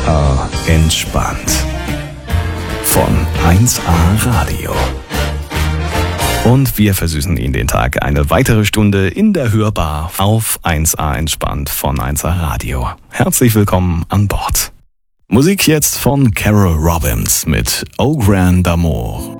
1A entspannt. Von 1A Radio. Und wir versüßen Ihnen den Tag eine weitere Stunde in der Hörbar auf 1A entspannt von 1A Radio. Herzlich willkommen an Bord. Musik jetzt von Carol Robbins mit Au Grand Amour.